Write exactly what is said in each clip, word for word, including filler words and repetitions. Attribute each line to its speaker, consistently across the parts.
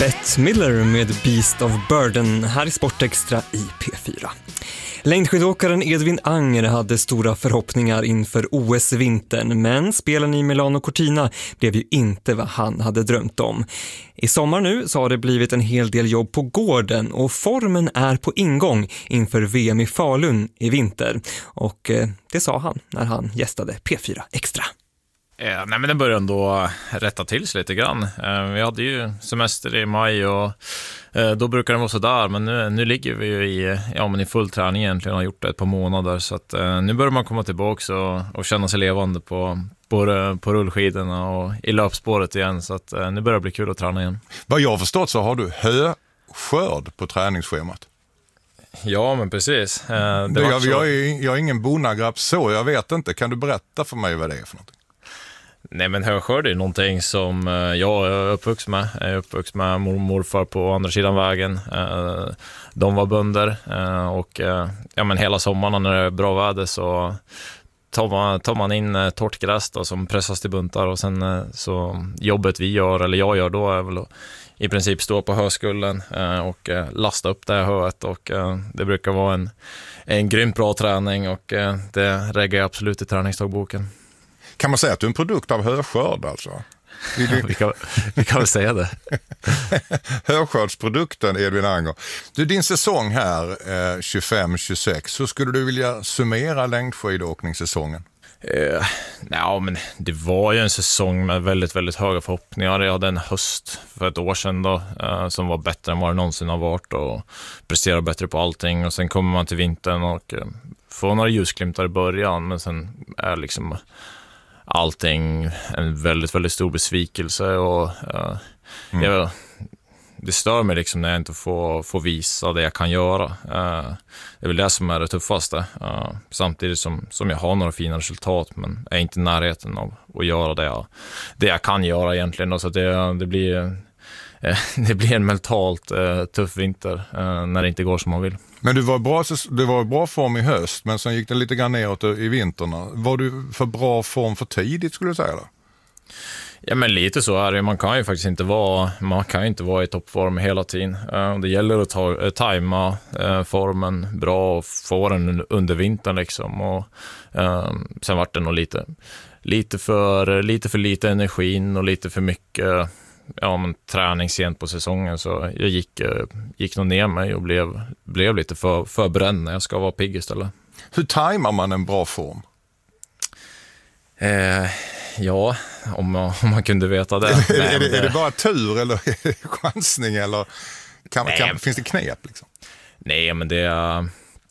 Speaker 1: Bette Midler med Beast of Burden här i Sportextra i P fyra. Längdskidåkaren Edvin Anger hade stora förhoppningar inför O S-vintern, men spelen i Milano Cortina blev ju inte vad han hade drömt om. I sommar nu så har det blivit en hel del jobb på gården och formen är på ingång inför V M i Falun i vinter. Och eh, det sa han när han gästade P fyra Extra.
Speaker 2: Eh, nej men det började ändå rätta till sig lite grann. Eh, vi hade ju semester i maj och eh, då brukar det vara så där. Men nu, nu ligger vi ju i, ja, men i full träning egentligen och har gjort det ett par månader. Så att, eh, nu börjar man komma tillbaka och, och känna sig levande på, på, på rullskidorna och i löpspåret igen. Så att, eh, nu börjar det bli kul att träna igen.
Speaker 3: Vad jag har förstått så har du höskörd på träningsschemat.
Speaker 2: Ja, men precis. Eh, det
Speaker 3: jag,
Speaker 2: så...
Speaker 3: jag, är, jag är ingen bonnagrabb så, jag vet inte. Kan du berätta för mig vad det är för någonting?
Speaker 2: Nej, men höskörd är någonting som jag är uppvuxen med. Jag är uppvuxen med mormor och morfar på andra sidan vägen. De var bönder och ja, men hela sommaren när det är bra väder så tar man, tar man in torrt gräs då, som pressas till buntar och sen så jobbet vi gör, eller jag gör då, är väl att i princip stå på höskullen och lasta upp det här höet och det brukar vara en, en grymt bra träning och det reggar jag absolut i träningsdagboken.
Speaker 3: Kan man säga att du är en produkt av höskörd alltså?
Speaker 2: Ja, vi, kan, vi kan väl säga det.
Speaker 3: Höskördsprodukten Edvin Anger. Du, din säsong här eh, tjugofem tjugosex, hur skulle du vilja summera längdskidåkningssäsongen?
Speaker 2: Eh, ja, men det var ju en säsong med väldigt, väldigt höga förhoppningar. Jag hade en höst för ett år sedan då, eh, som var bättre än vad det någonsin har varit och presterade bättre på allting. Och sen kommer man till vintern och eh, får några ljusglimtar i början, men sen är liksom allting en väldigt, väldigt stor besvikelse och uh, mm. jag, det stör mig liksom när jag inte får, får visa det jag kan göra. Uh, det är väl det som är det tuffaste. Uh, samtidigt som, som jag har några fina resultat, men är inte i närheten av att göra det jag, det jag kan göra egentligen. Så det, det, blir, uh, det blir en mentalt uh, tuff vinter uh, när det inte går som man vill.
Speaker 3: Men du var bra, du var i bra form i höst, men sen gick det lite grann neråt i vinterna. Var du för bra form för tidigt, skulle du säga då?
Speaker 2: Ja, men lite så är det. Man kan ju faktiskt inte vara, man kan ju inte vara i toppform hela tiden. Det gäller att ta, tajma formen bra och få den under vintern liksom. Och sen var det nog lite, lite för, lite för lite energin och lite för mycket, ja, men träning sent på säsongen, så jag gick, gick nog ner mig och blev, blev lite för, för bränd när jag ska vara pigg istället.
Speaker 3: Hur tajmar man en bra form?
Speaker 2: Eh, ja, om man, om man kunde veta det.
Speaker 3: är, Nej, är, det, det. är det bara tur eller chansning eller kan, kan, finns det knep liksom?
Speaker 2: Nej, men det är...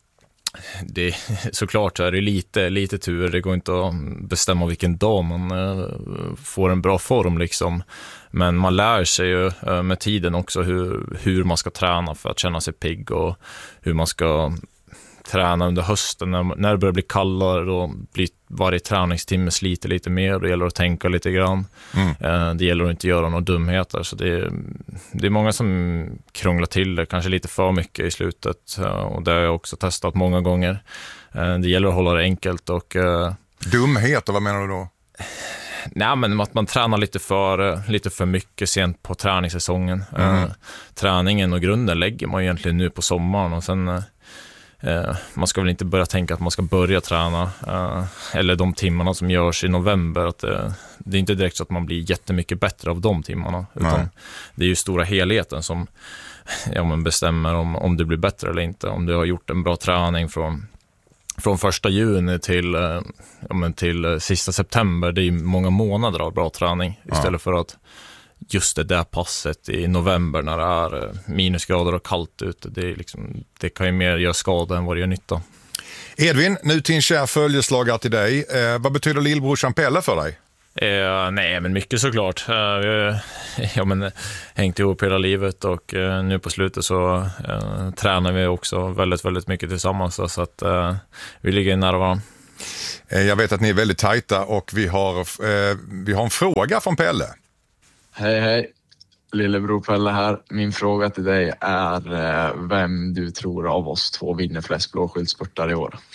Speaker 2: Det, såklart så är det lite, lite tur. Det går inte att bestämma vilken dag man uh, får en bra form liksom. Men man lär sig ju uh, med tiden också hur, hur man ska träna för att känna sig pigg och hur man ska träna under hösten. När, när det börjar bli kallare då blir varje träningstimme sliter lite mer. Det gäller att tänka lite grann. Mm. Uh, det gäller att inte göra några dumheter. Så det, det är många som krånglar till det kanske lite för mycket i slutet. Uh, och det har jag också testat många gånger. Uh, det gäller att hålla det enkelt. Och, uh,
Speaker 3: dumheter, vad menar du då?
Speaker 2: Nej, men att man tränar lite för, lite för mycket sent på träningssäsongen. Mm. Uh, träningen och grunden lägger man egentligen nu på sommaren. Och sen... Uh, Uh, man ska väl inte börja tänka att man ska börja träna uh, eller de timmarna som görs i november, att uh, det är inte direkt så att man blir jättemycket bättre av de timmarna, utan Nej. Det är ju stora helheten som ja, man bestämmer om, om det blir bättre eller inte. Om du har gjort en bra träning från, från första juni till, uh, ja, men till uh, sista september, det är ju många månader av bra träning istället ja. för att just det där passet i november när det är minusgrader och kallt ute, det, är liksom, det kan ju mer göra skada än vad det gör nytta.
Speaker 3: Edvin, nu till en kär följeslagare till dig. Eh, vad betyder lillbrorsan Pelle för dig?
Speaker 2: Eh, nej, men mycket såklart. Eh, vi har ja, men, hängt ihop hela livet och eh, nu på slutet så eh, tränar vi också väldigt, väldigt mycket tillsammans. Så att eh, vi ligger nära varandra.
Speaker 3: Eh, jag vet att ni är väldigt tajta och vi har, eh, vi har en fråga från Pelle.
Speaker 4: Hej, hej. Lillebror Pelle här. Min fråga till dig är eh, vem du tror av oss två vinner flest blåskyltspurtar i år.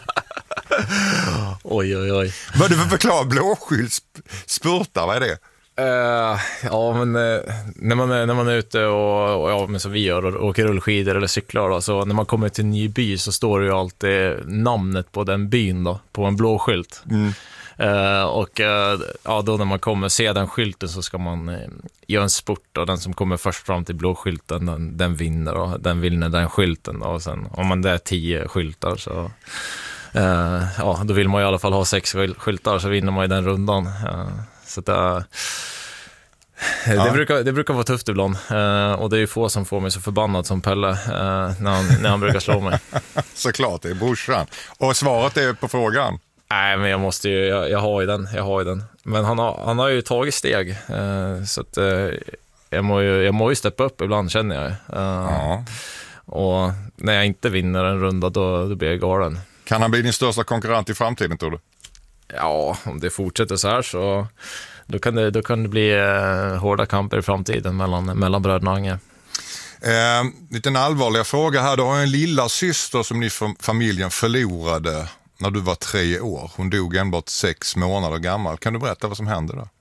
Speaker 2: Oj, oj, oj.
Speaker 3: Vad du för förklara blåskyltspurtar, vad är det?
Speaker 2: Uh, ja, men uh, när, man är, när man är ute och, och ja, men som vi gör och åker rullskidor eller cyklar då, så när man kommer till en ny by så står det ju alltid namnet på den byn då, på en blå skylt. Mm. Uh, och uh, ja, då när man kommer se den skylten så ska man uh, göra en sport och den som kommer först fram till blå skylten den, den vinner och den vinner den skylten då. Och sen om man det är tio skyltar så uh, ja, då vill man i alla fall ha sex skyltar så vinner man i den rundan. Uh, så det, uh, ja. det, brukar, det brukar vara tufft ibland uh, och det är ju få som får mig så förbannad som Pelle uh, när, han, när han brukar slå mig.
Speaker 3: Såklart, det är brorsan. Och svaret är på frågan.
Speaker 2: Nej, men jag måste ju, jag, jag har ju den, jag har ju den. Men han har, han har ju tagit steg, eh, så att eh, jag må ju, jag må ju steppa upp ibland, känner jag. Eh, ja. Och när jag inte vinner en runda, då, då blir jag galen.
Speaker 3: Kan han bli din största konkurrent i framtiden, tror du?
Speaker 2: Ja, om det fortsätter så här så då kan det, då kan det bli eh, hårda kamper i framtiden mellan, mellan bröderna Anger.
Speaker 3: Eh, liten allvarliga fråga här. Du har en lilla syster som ni familjen förlorade när du var tre år. Hon dog enbart sex månader gammal. Kan du berätta vad som hände då?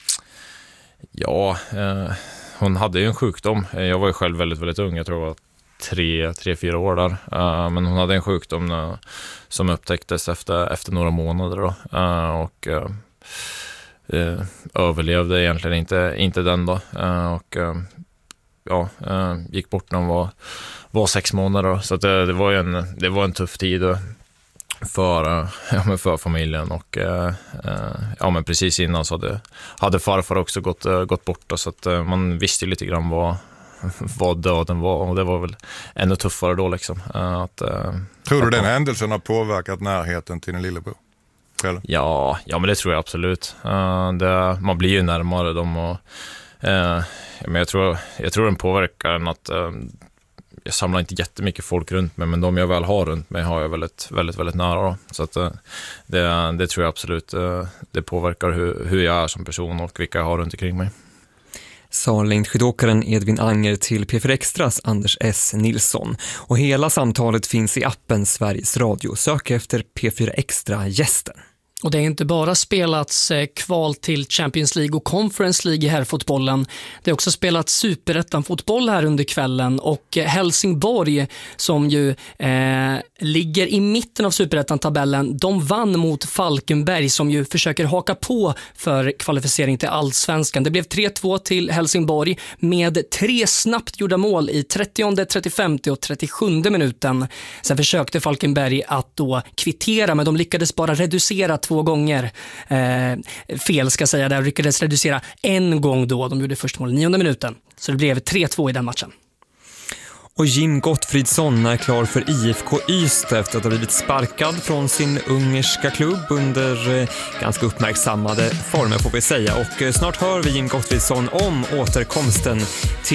Speaker 2: Ja, eh, hon hade ju en sjukdom. Jag var ju själv väldigt, väldigt ung. Jag tror jag var tre, tre fyra år där. Uh, men hon hade en sjukdom uh, som upptäcktes efter, efter några månader då. Uh, och uh, uh, överlevde egentligen inte, inte den då. Uh, och uh, ja, uh, gick bort när hon var, var sex månader då. Så att det, det, var ju en, det var en tuff tid uh, för, uh, ja, men för familjen. Och uh, uh, ja, men precis innan så hade, hade farfar också gått, uh, gått bort då, så att uh, man visste ju lite grann vad vad döden var, och det var väl ännu tuffare då liksom. Att, uh,
Speaker 3: tror du den händelsen har påverkat närheten till din lillebror?
Speaker 2: Ja, ja, men det tror jag absolut. Uh, det, man blir ju närmare dem och uh, men jag tror, jag tror den påverkar en att uh, jag samlar inte jättemycket folk runt mig, men de jag väl har runt mig har jag väldigt, väldigt, väldigt nära då. Så att uh, det, det tror jag absolut uh, det påverkar hur, hur jag är som person och vilka jag har runt omkring mig.
Speaker 1: Sa längdskidåkaren Edvin Anger till P fyra Extras Anders S. Nilsson. Och hela samtalet finns i appen Sveriges Radio. Sök efter P fyra Extra-gästen.
Speaker 5: Och det är inte bara spelats kval till Champions League och Conference League i herrfotbollen. Det är också spelats superettan-fotboll här under kvällen. Och Helsingborg, som ju eh, ligger i mitten av superettan-tabellen, de vann mot Falkenberg, som ju försöker haka på för kvalificering till Allsvenskan. Det blev tre två till Helsingborg med tre snabbt gjorda mål i trettionde, trettiofemte och trettiosjunde minuten. Sen försökte Falkenberg att då kvittera, men de lyckades bara reducera två gånger. Eh, fel ska säga, där lyckades reducera en gång då. De gjorde först mål i nionde minuten. Så det blev tre två i den matchen.
Speaker 1: Och Jim Gottfridsson är klar för I F K Ystad efter att ha blivit sparkad från sin ungerska klubb under eh, ganska uppmärksammade former, får vi säga. Och eh, snart hör vi Jim Gottfridsson om återkomsten till